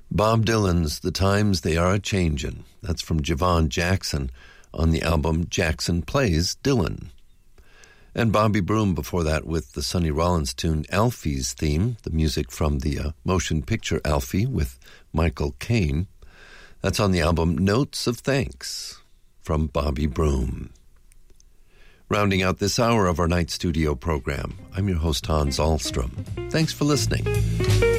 Bob Dylan's The Times They Are A-Changin'. That's from Javon Jackson on the album Jackson Plays Dylan. And Bobby Broom before that with the Sonny Rollins tune Alfie's Theme, the music from the motion picture Alfie with Michael Caine. That's on the album Notes of Thanks from Bobby Broom. Rounding out this hour of our night studio program, I'm your host Hans Ahlstrom. Thanks for listening.